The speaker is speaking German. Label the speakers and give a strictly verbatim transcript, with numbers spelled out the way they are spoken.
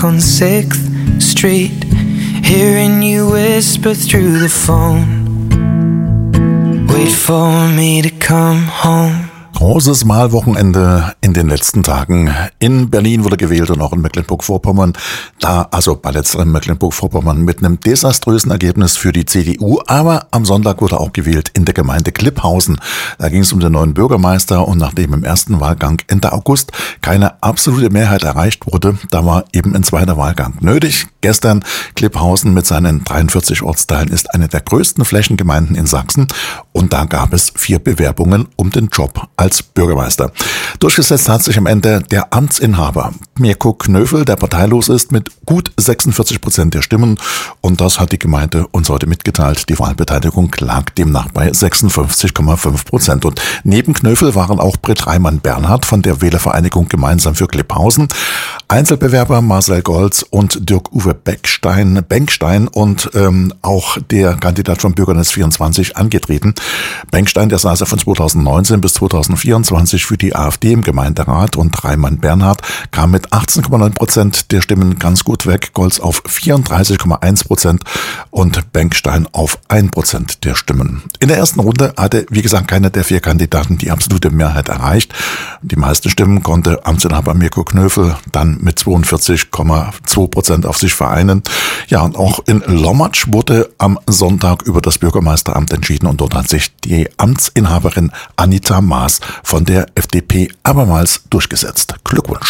Speaker 1: On sixth Street, hearing you whisper through the phone. Wait for me to come home.
Speaker 2: Großes Wahlwochenende in den letzten Tagen. In Berlin wurde gewählt und auch in Mecklenburg-Vorpommern. Da, also bei letzterem Mecklenburg-Vorpommern mit einem desaströsen Ergebnis für die C D U. Aber am Sonntag wurde auch gewählt in der Gemeinde Klipphausen. Da ging es um den neuen Bürgermeister und nachdem im ersten Wahlgang Ende August keine absolute Mehrheit erreicht wurde, da war eben ein zweiter Wahlgang nötig. Gestern Klipphausen mit seinen dreiundvierzig Ortsteilen ist eine der größten Flächengemeinden in Sachsen und da gab es vier Bewerbungen um den Job als Bürgermeister. Durchgesetzt hat sich am Ende der Amtsinhaber Mirko Knöfel, der parteilos ist, mit gut sechsundvierzig Prozent der Stimmen und das hat die Gemeinde uns heute mitgeteilt. Die Wahlbeteiligung lag demnach bei sechsundfünfzig Komma fünf Prozent und neben Knöfel waren auch Britt Reimann-Bernhard von der Wählervereinigung Gemeinsam für Klipphausen, Einzelbewerber Marcel Golz und Dirk-Uwe Beckstein, Benkstein und ähm, auch der Kandidat von Bürgernetz vierundzwanzig angetreten. Benkstein, der saß ja von zweitausendneunzehn bis zweitausendvierundzwanzig für die AfD im Gemeinderat und Reimann-Bernhard kam mit achtzehn Komma neun Prozent der Stimmen ganz gut weg, Golz auf vierunddreißig Komma eins Prozent und Benkstein auf ein Prozent der Stimmen. In der ersten Runde hatte, wie gesagt, keiner der vier Kandidaten die absolute Mehrheit erreicht. Die meisten Stimmen konnte Amtsinhaber Mirko Knöfel dann mit zweiundvierzig Komma zwei Prozent auf sich vereinen. Ja, und auch in Lommatsch wurde am Sonntag über das Bürgermeisteramt entschieden und dort hat sich die Amtsinhaberin Anita Maas von der F D P abermals durchgesetzt. Glückwunsch.